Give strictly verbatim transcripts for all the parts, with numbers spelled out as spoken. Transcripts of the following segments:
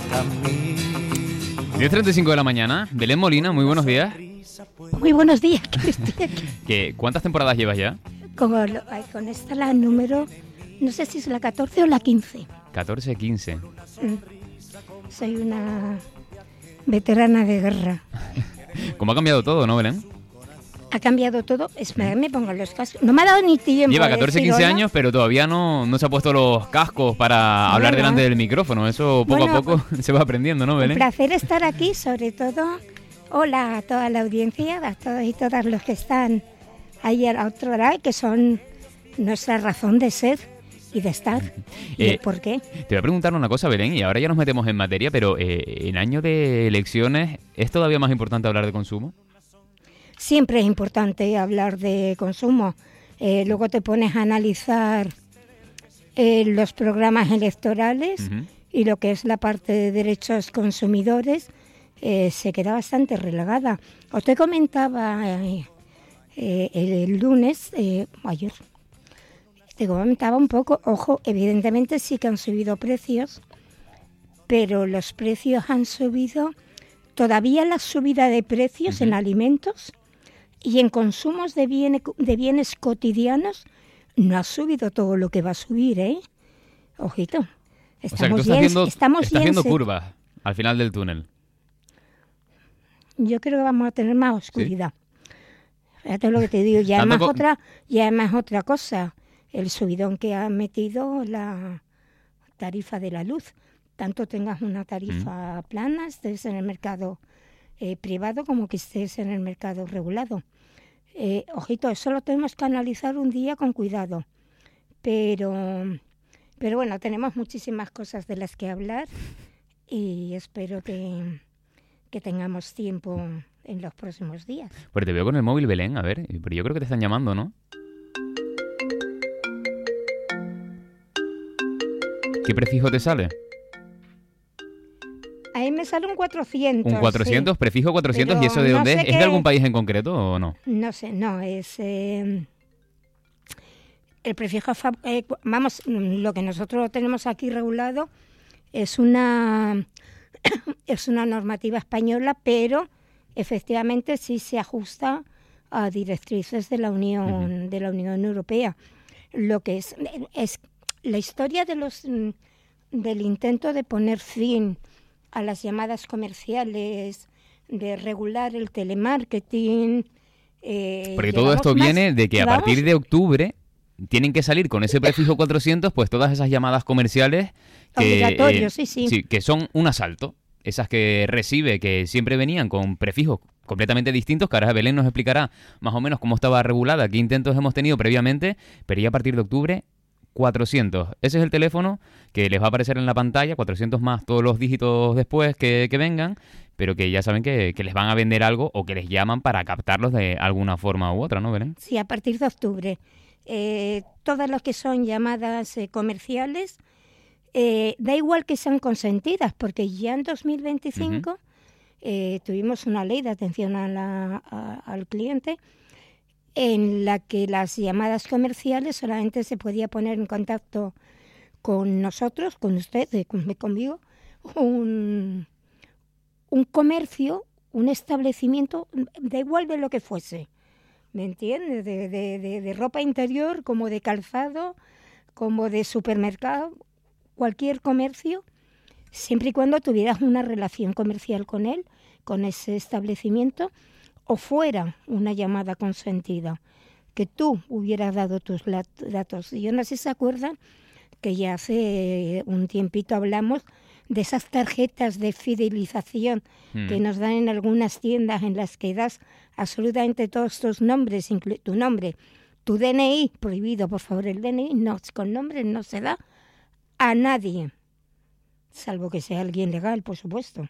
diez treinta y cinco de la mañana. Belén Molina, muy buenos días. Muy buenos días, que estoy aquí. ¿Qué, ¿Cuántas temporadas llevas ya? Con, ay, con esta la número, no sé si es la catorce o la quince. catorce, quince. Mm. Soy una veterana de guerra. ¿Cómo ha cambiado todo, no, Belén? Ha cambiado todo. Espera, me pongo los cascos. No me ha dado ni tiempo. Lleva catorce, quince años, pero todavía no, no se ha puesto los cascos para bueno, hablar delante del micrófono. Eso poco bueno, a poco se va aprendiendo, ¿no, Belén? Un placer estar aquí, sobre todo. Hola a toda la audiencia, a todos y todas los que están ahí al otro lado, que son nuestra razón de ser y de estar. ¿Y eh, el por qué? Te voy a preguntar una cosa, Belén, y ahora ya nos metemos en materia, pero eh, en año de elecciones, ¿es todavía más importante hablar de consumo? Siempre es importante hablar de consumo. Eh, luego te pones a analizar eh, los programas electorales uh-huh. y lo que es la parte de derechos consumidores eh, se queda bastante relegada. Os te comentaba eh, eh, el, el lunes, eh, ayer, te comentaba un poco, ojo, evidentemente sí que han subido precios, pero los precios han subido, todavía la subida de precios uh-huh. en alimentos y en consumos de bienes, de bienes cotidianos no ha subido todo lo que va a subir, ¿eh? Ojito. Estamos o sea, que tú estás viendo, estamos estás viendo curvas al final del túnel. Yo creo que vamos a tener más oscuridad. ¿Sí? Fíjate lo que te digo. Y además, co- otra, y además otra cosa, el subidón que ha metido la tarifa de la luz. Tanto tengas una tarifa mm. plana, estés en el mercado eh, privado como que estés en el mercado regulado. Eh, ojito, eso lo tenemos que analizar un día con cuidado. Pero, pero bueno, tenemos muchísimas cosas de las que hablar y espero que, que tengamos tiempo en los próximos días. Pero te veo con el móvil, Belén, a ver, pero yo creo que te están llamando, ¿no? ¿Qué prefijo te sale? Ahí me sale un cuatrocientos. ¿Un cuatrocientos? Sí. ¿Prefijo cuatrocientos? Pero ¿y eso de no dónde es? Qué... ¿Es de algún país en concreto o no? No sé, no, es... Eh, el prefijo... Eh, vamos, lo que nosotros tenemos aquí regulado es una... es una normativa española, pero efectivamente sí se ajusta a directrices de la Unión, uh-huh. de la Unión Europea. Lo que es... es la historia de los del intento de poner fin a las llamadas comerciales, de regular el telemarketing. Eh, Porque todo esto más, viene de que a ¿vamos? partir de octubre tienen que salir con ese prefijo cuatrocientos, pues todas esas llamadas comerciales que, Obligatorio, eh, sí, sí. sí, que son un asalto. Esas que recibe, que siempre venían con prefijos completamente distintos, que ahora Belén nos explicará más o menos cómo estaba regulada, qué intentos hemos tenido previamente, pero ya a partir de octubre cuatrocientos. Ese es el teléfono que les va a aparecer en la pantalla, cuatrocientos más todos los dígitos después que, que vengan, pero que ya saben que, que les van a vender algo o que les llaman para captarlos de alguna forma u otra, ¿no, Belén? Sí, a partir de octubre. Eh, todas las que son llamadas eh, comerciales, eh, da igual que sean consentidas, porque ya en dos mil veinticinco uh-huh. eh, tuvimos una ley de atención a la, a, al cliente en la que las llamadas comerciales solamente se podía poner en contacto con nosotros, con usted, con, conmigo, un, un comercio, un establecimiento, da igual de lo que fuese, ¿me entiendes? De, de, de, de ropa interior, como de calzado, como de supermercado, cualquier comercio, siempre y cuando tuvieras una relación comercial con él, con ese establecimiento, o fuera una llamada consentida, que tú hubieras dado tus datos. Yo no sé si se acuerdan que ya hace un tiempito hablamos de esas tarjetas de fidelización mm. que nos dan en algunas tiendas en las que das absolutamente todos tus nombres, inclu- tu nombre, tu D N I, prohibido, por favor, el D N I, no, con nombre no se da a nadie, salvo que sea alguien legal, por supuesto.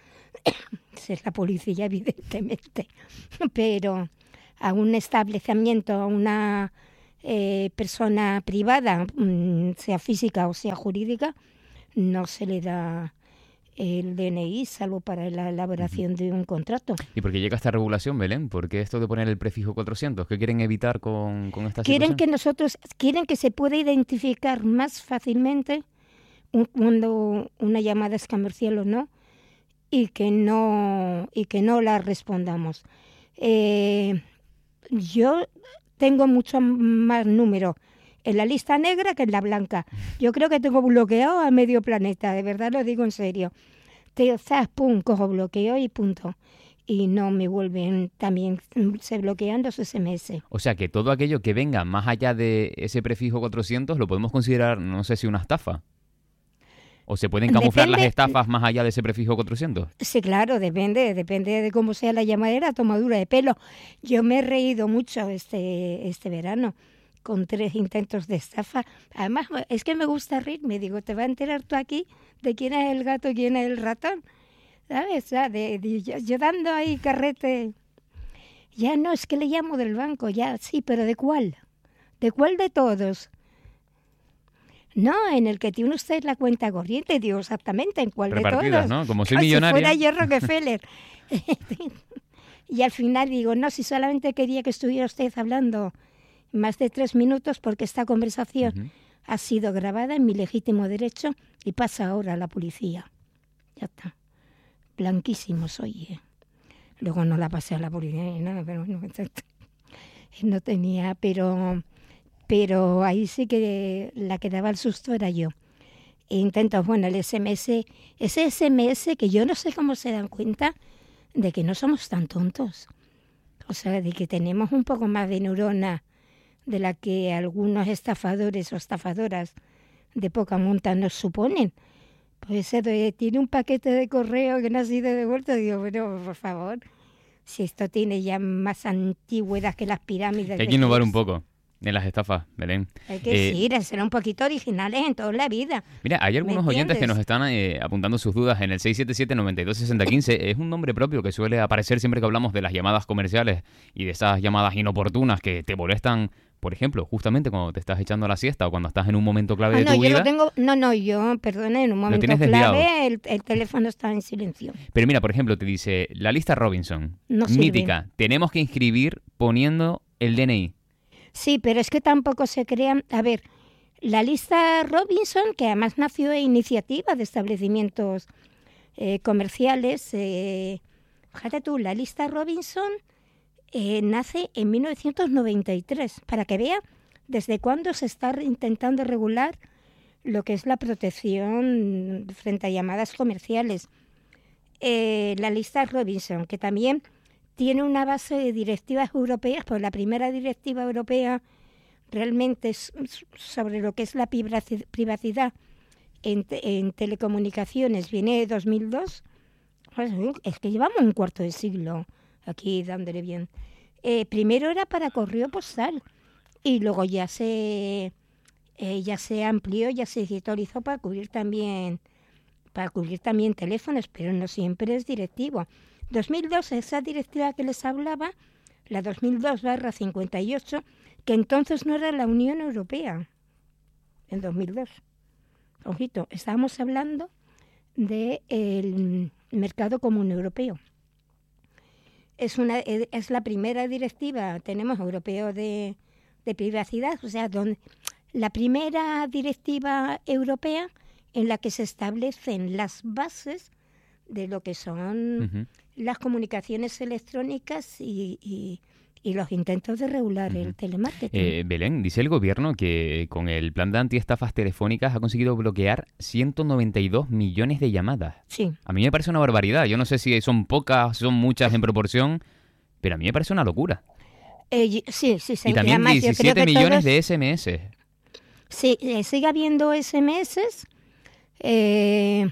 Si es la policía, evidentemente, pero a un establecimiento, a una eh, persona privada, sea física o sea jurídica, no se le da el D N I, salvo para la elaboración uh-huh. de un contrato. ¿Y por qué llega esta regulación, Belén? ¿Por qué esto de poner el prefijo cuatrocientos? ¿Qué quieren evitar con, con esta quieren situación? Que nosotros, quieren que se pueda identificar más fácilmente un, cuando una llamada es comercial o no, y que no, y que no la respondamos. Eh, yo tengo mucho más número en la lista negra que en la blanca. Yo creo que tengo bloqueado a medio planeta, de verdad lo digo en serio. Te, zas, pum, cojo bloqueo y punto. Y no me vuelven, también se bloquean los ese eme ese. O sea que todo aquello que venga más allá de ese prefijo cuatrocientos lo podemos considerar, no sé si una estafa. ¿O se pueden camuflar Depende, las estafas más allá de ese prefijo cuatrocientos? Sí, claro, depende, depende de cómo sea la llamadera, tomadura de pelo. Yo me he reído mucho este, este verano con tres intentos de estafa. Además, es que me gusta reírme. Digo, te va a enterar tú aquí de quién es el gato y quién es el ratón. ¿Sabes? O sea, de, de, yo, yo dando ahí carrete. Ya no, es que le llamo del banco, ya, sí, pero ¿de cuál? ¿De cuál de todos? No, en el que tiene usted la cuenta corriente, digo exactamente, ¿en cuál de todos? Repartidas, ¿no? Como soy Como millonaria. si fuera yo Rockefeller. Y al final digo, no, si solamente quería que estuviera usted hablando más de tres minutos porque esta conversación uh-huh. ha sido grabada en mi legítimo derecho y pasa ahora a la policía. Ya está. Blanquísimo soy. ¿eh? Luego no la pasé a la policía, nada, pero no, no tenía, pero... Pero ahí sí que la que daba el susto era yo. E intento, bueno, el ese eme ese, ese ese eme ese que yo no sé cómo se dan cuenta de que no somos tan tontos. O sea, de que tenemos un poco más de neurona de la que algunos estafadores o estafadoras de poca monta nos suponen. Pues eso de, tiene un paquete de correo que no ha sido devuelto. Digo, bueno, por favor, si esto tiene ya más antigüedad que las pirámides. Hay que innovar un poco en las estafas, Belén. Hay que eh, sí, de ser un poquito originales en toda la vida. Mira, hay algunos oyentes que nos están eh, apuntando sus dudas en el seis siete siete, nueve dos, seis cero uno cinco. Es un nombre propio que suele aparecer siempre que hablamos de las llamadas comerciales y de esas llamadas inoportunas que te molestan, por ejemplo, justamente cuando te estás echando la siesta o cuando estás en un momento clave ah, de no, tu yo vida. Lo tengo, no, no, yo, perdona, en un momento clave el, el teléfono está en silencio. Pero mira, por ejemplo, te dice la lista Robinson, no mítica, sirve. Tenemos que inscribir poniendo el de ene i. Sí, pero es que tampoco se crean... A ver, la lista Robinson, que además nació de iniciativa de establecimientos eh, comerciales, eh, fíjate tú, la lista Robinson eh, nace en mil novecientos noventa y tres, para que vea desde cuándo se está intentando regular lo que es la protección frente a llamadas comerciales. Eh, la lista Robinson, que también... tiene una base de directivas europeas, pues la primera directiva europea realmente es sobre lo que es la privacidad en, te, en telecomunicaciones viene de dos mil dos. Es que llevamos un cuarto de siglo aquí dándole bien. Eh, primero era para correo postal y luego ya se eh, ya se amplió, ya se digitalizó para cubrir también para cubrir también teléfonos, pero no siempre es directivo. dos mil dos, esa directiva que les hablaba, la dos mil dos barra cincuenta y ocho, que entonces no era la Unión Europea, en dos mil dos. Ojito, estábamos hablando del mercado común europeo. Es, una, es la primera directiva, tenemos europeo de, de privacidad, o sea, donde, la primera directiva europea en la que se establecen las bases de lo que son uh-huh. las comunicaciones electrónicas y, y, y los intentos de regular uh-huh. el telemarketing. Eh, Belén, dice el gobierno que con el plan de antiestafas telefónicas ha conseguido bloquear ciento noventa y dos millones de llamadas. Sí. A mí me parece una barbaridad. Yo no sé si son pocas, son muchas en proporción, pero a mí me parece una locura. Eh, sí, sí, sí. Y también además, diecisiete millones todos... de ese eme ese. Sí, eh, sigue habiendo ese eme ese. Eh...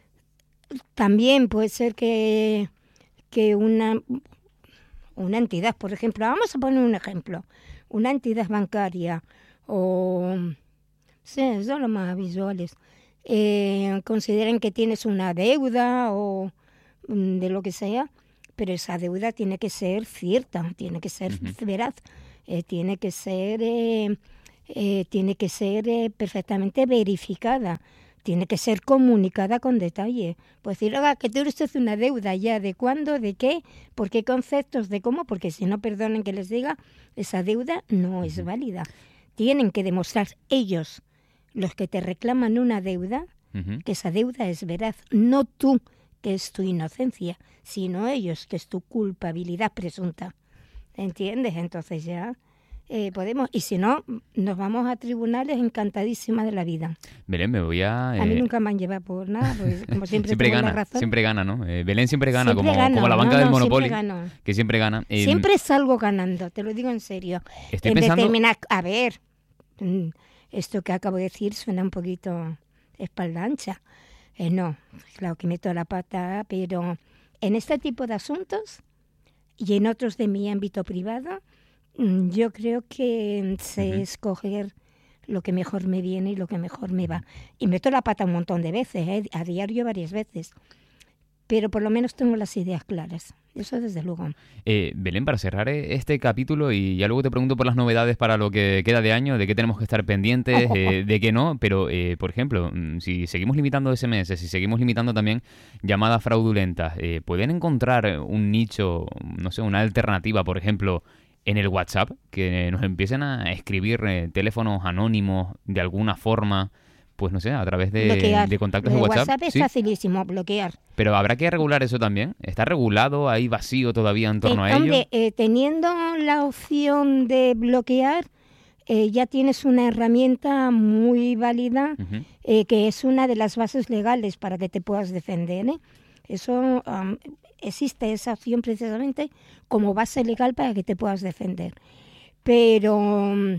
También puede ser que, que una, una entidad, por ejemplo, vamos a poner un ejemplo, una entidad bancaria o, sí, son los más visuales, eh, consideren que tienes una deuda o de lo que sea, pero esa deuda tiene que ser cierta, tiene que ser uh-huh. veraz, eh, tiene que ser, eh, eh, tiene que ser eh, perfectamente verificada. Tiene que ser comunicada con detalle. Pues decir, oiga, que tiene usted una deuda ya, ¿de cuándo, de qué, por qué conceptos, de cómo? Porque si no, perdonen que les diga, esa deuda no es válida. Tienen que demostrar ellos, los que te reclaman una deuda, Ujú. que esa deuda es veraz, no tú, que es tu inocencia, sino ellos, que es tu culpabilidad presunta. ¿Entiendes? Entonces ya eh, podemos, y si no, nos vamos a tribunales encantadísima de la vida. Belén, me voy a... A mí eh, nunca me han llevado por nada, porque como siempre, siempre tengo gana, la razón. siempre gana, ¿no? Eh, Belén siempre gana, Siempre como, gano, como la banca no, del no, Monopoly, siempre gano. que siempre gana. Eh, Siempre salgo ganando, te lo digo en serio. Estoy en pensando- determinar, a ver, mm, esto que acabo de decir suena un poquito espalda ancha. Eh, no, claro que meto la pata, pero en este tipo de asuntos y en otros de mi ámbito privado, mm, yo creo que sé Ujú. escoger lo que mejor me viene y lo que mejor me va. Y meto la pata un montón de veces, ¿eh? A diario varias veces. Pero por lo menos tengo las ideas claras. Eso desde luego. Eh, Belén, para cerrar eh, este capítulo, y ya luego te pregunto por las novedades para lo que queda de año, de qué tenemos que estar pendientes, eh, de qué no, pero, eh, por ejemplo, mm, si seguimos limitando ese eme ese, si seguimos limitando también llamadas fraudulentas, eh, ¿pueden encontrar un nicho, no sé, una alternativa, por ejemplo, en el WhatsApp, que nos empiecen a escribir eh, teléfonos anónimos de alguna forma, pues no sé, a través de, Bloquear. de contactos Lo de de WhatsApp? WhatsApp es Sí, facilísimo, bloquear. pero habrá que regular eso también. ¿Está regulado? ¿Hay vacío todavía en torno Eh, a ello? hombre, eh, teniendo la opción de bloquear, eh, ya tienes una herramienta muy válida, Ujú. eh, que es una de las bases legales para que te puedas defender, ¿eh? Eso, am, existe esa opción precisamente como base legal para que te puedas defender. Pero mm,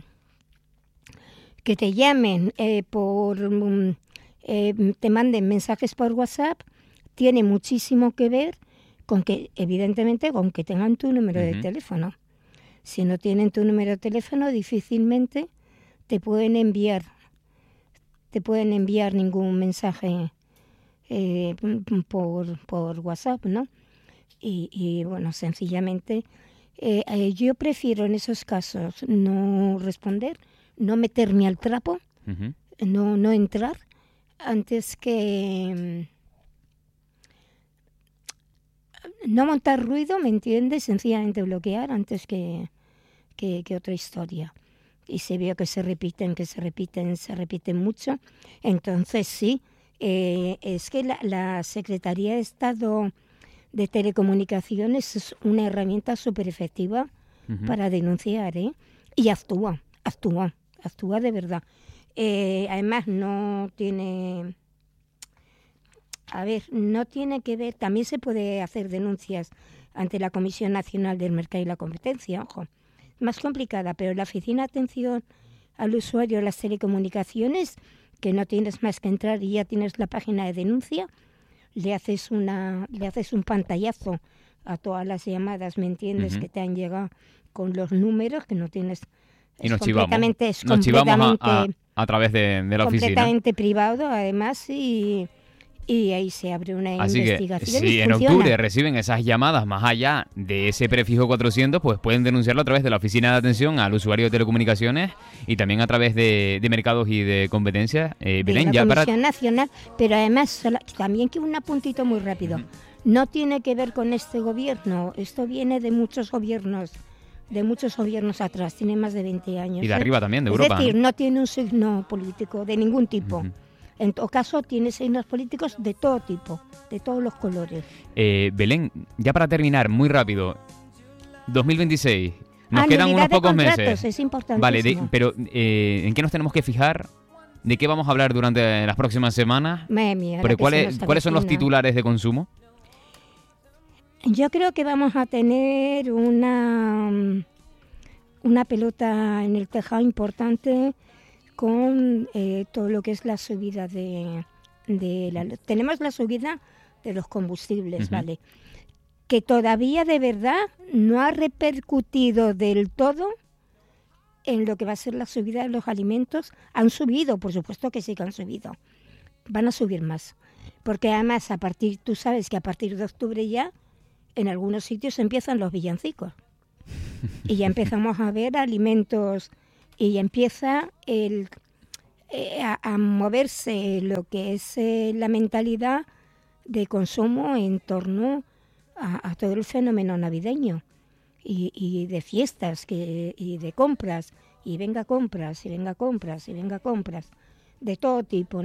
que te llamen eh, por, mm, eh, te manden mensajes por WhatsApp, tiene muchísimo que ver con que, evidentemente, con que tengan tu número de Ujú. teléfono. Si no tienen tu número de teléfono, difícilmente te pueden enviar, te pueden enviar ningún mensaje eh, por, por WhatsApp, ¿no? Y, y, bueno, sencillamente, eh, eh, yo prefiero en esos casos no responder, no meterme al trapo, Ujú. no, no entrar, antes que mm, no montar ruido, ¿me entiendes? Sencillamente bloquear antes que, que, que otra historia. Y se veo que se repiten, que se repiten, se repiten mucho. Entonces sí, eh, es que la, la Secretaría de Estado de Telecomunicaciones es una herramienta súper efectiva Ujú. para denunciar, ¿eh? Y actúa, actúa, actúa de verdad. Eh, además no tiene, a ver, no tiene que ver, también se puede hacer denuncias ante la Comisión Nacional del Mercado y la Competencia, ojo, más complicada, pero la Oficina de Atención al Usuario de las Telecomunicaciones, que no tienes más que entrar y ya tienes la página de denuncia, le haces una, le haces un pantallazo a todas las llamadas, ¿me entiendes? Ujú. Que te han llegado con los números que no tienes. Y Es nos chivamos. completamente, es Nos chivamos a, completamente, a, a través de, de la oficina. completamente privado, además, y, y ahí se abre una Así que investigación. si y en funciona. octubre reciben esas llamadas más allá de ese prefijo cuatrocientos, pues pueden denunciarlo a través de la Oficina de Atención al Usuario de Telecomunicaciones y también a través de, de Mercados y de Competencia. Eh, de Belén, la ya para... Comisión Nacional, pero además sola- también que un apuntito muy rápido. No tiene que ver con este gobierno, esto viene de muchos gobiernos, de muchos gobiernos atrás, tiene más de veinte años. Y de ¿eh? arriba también, de es Europa, decir, ¿no? no tiene un signo político de ningún tipo. Ujú. En todo caso, tiene signos políticos de todo tipo, de todos los colores. Eh, Belén, ya para terminar, muy rápido, dos mil veintiséis, nos Ah, quedan nulidad unos de pocos contratos, meses. es importantísimo. Vale, de- pero eh, ¿en qué nos tenemos que fijar? ¿De qué vamos a hablar durante las próximas semanas? Madre mía, la Porque que se ¿cuáles, nos ¿Cuáles son los avecina. titulares de consumo? Yo creo que vamos a tener una, una pelota en el tejado importante con eh, todo lo que es la subida de, de la... Tenemos la subida de los combustibles, Ujú. ¿vale? Que todavía de verdad no ha repercutido del todo en lo que va a ser la subida de los alimentos. Han subido, por supuesto que sí que han subido. Van a subir más. Porque además, a partir, tú sabes que a partir de octubre ya, en algunos sitios empiezan los villancicos. Y ya empezamos a ver alimentos y ya empieza el, eh, a, a moverse lo que es eh, la mentalidad de consumo en torno a, a todo el fenómeno navideño y, y de fiestas que, y de compras, y venga compras, y venga compras, y venga compras, de todo tipo, ¿no?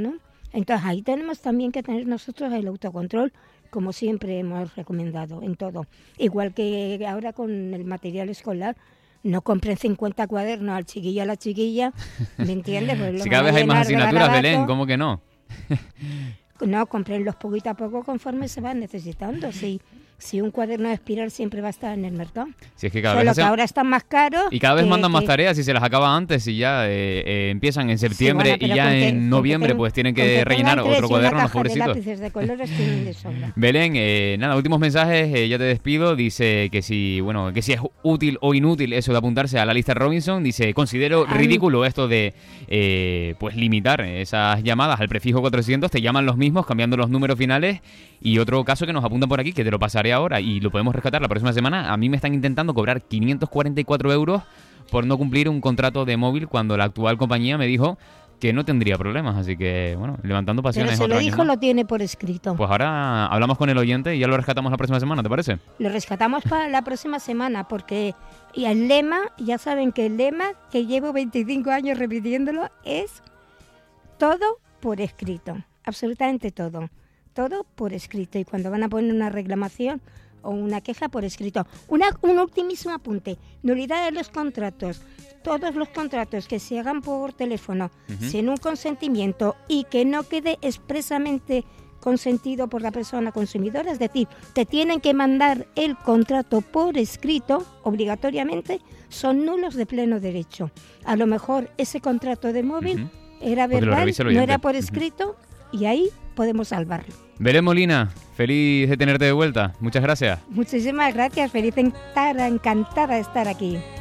Entonces ahí tenemos también que tener nosotros el autocontrol, como siempre hemos recomendado en todo. Igual que ahora con el material escolar, no compren cincuenta cuadernos al chiquillo a la chiquilla, ¿me entiendes? Pues si cada vez hay más asignaturas, Belén, ¿cómo que no? No, comprenlos poquito a poco conforme se van necesitando. Si, si un cuaderno de espiral siempre va a estar en el mercado. Si es que cada Solo vez que hacen... ahora están más caros. Y cada vez que, mandan más que... tareas y se las acaba antes y ya eh, eh, empiezan en septiembre sí, bueno, y ya que, en noviembre ten, pues tienen que rellenar otro cuaderno los pobrecitos. De lápices de colores tienen de sobra. Belén, eh, nada, últimos mensajes, eh, ya te despido. Dice que si, bueno, que si es útil o inútil eso de apuntarse a la lista Robinson. Dice, considero Ay. ridículo esto de eh, pues limitar esas llamadas al prefijo cuatrocientos. Te llaman los mismos cambiando los números finales. Y otro caso que nos apuntan por aquí, que te lo pasaré ahora y lo podemos rescatar la próxima semana. A mí me están intentando cobrar quinientos cuarenta y cuatro euros por no cumplir un contrato de móvil cuando la actual compañía me dijo que no tendría problemas. Así que, bueno, levantando pasiones. Pero se otro lo año dijo, más. lo tiene por escrito. Pues ahora hablamos con el oyente y ya lo rescatamos la próxima semana, ¿te parece? Lo rescatamos para la próxima semana porque y el lema, ya saben que el lema que llevo veinticinco años repitiéndolo es todo por escrito, absolutamente todo. Todo por escrito, y cuando van a poner una reclamación o una queja por escrito. Una, un ultimísimo apunte, nulidad de los contratos. Todos los contratos que se hagan por teléfono uh-huh. sin un consentimiento y que no quede expresamente consentido por la persona consumidora, es decir, te tienen que mandar el contrato por escrito obligatoriamente, son nulos de pleno derecho. A lo mejor ese contrato de móvil uh-huh. era verbal, no era por escrito uh-huh. y ahí podemos salvarlo. Belén Molina, feliz de tenerte de vuelta. Muchas gracias. Muchísimas gracias, feliz, encantada de estar aquí.